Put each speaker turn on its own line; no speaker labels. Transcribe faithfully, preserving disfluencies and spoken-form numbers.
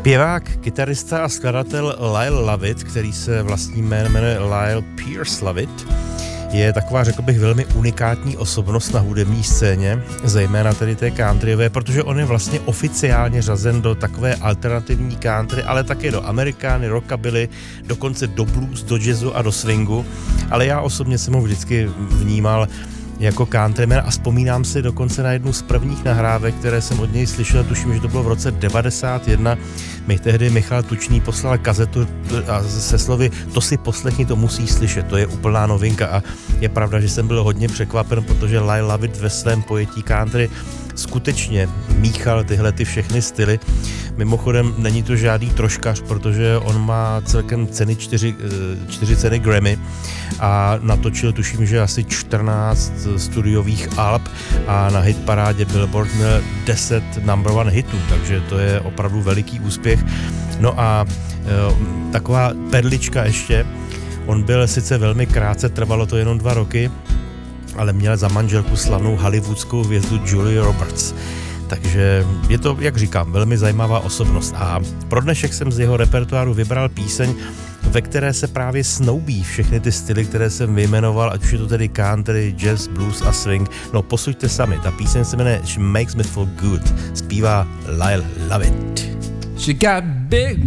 Zpěvák, kytarista a skladatel Lyle Lovett, který se vlastním jménem jmenuje Lyle Pierce Lovett, je taková, řekl bych, velmi unikátní osobnost na hudební scéně, zejména tedy té countryové, protože on je vlastně oficiálně řazen do takové alternativní country, ale také do amerikány, rockabilly, dokonce do blues, do jazzu a do swingu, ale já osobně jsem ho vždycky vnímal jako countryman a vzpomínám si dokonce na jednu z prvních nahrávek, které jsem od něj slyšel, tuším, že to bylo v roce devadesát jedna. Mi tehdy Michal Tučný poslal kazetu a se slovy to si poslechni, to musíš slyšet, to je úplná novinka a je pravda, že jsem byl hodně překvapen, protože Lyle Lovett ve svém pojetí country skutečně míchal tyhle ty všechny styly. Mimochodem není to žádný troškař, protože on má celkem ceny čtyři, čtyři ceny Grammy a natočil tuším, že asi čtrnáct studiových alb a na hitparádě Billboard měl deset number one hitů, takže to je opravdu veliký úspěch. No a e, taková perlička ještě, on byl sice velmi krátce, trvalo to jenom dva roky, ale měl za manželku slavnou hollywoodskou hvězdu Julia Roberts. Takže je to, jak říkám, velmi zajímavá osobnost. A pro dnešek jsem z jeho repertoáru vybral píseň, ve které se právě snoubí všechny ty styly, které jsem vyjmenoval, ať už je to tedy country, jazz, blues a swing. No posuďte sami, ta píseň se jmenuje She Makes Me Feel Good, zpívá Lyle Lovett.
She got big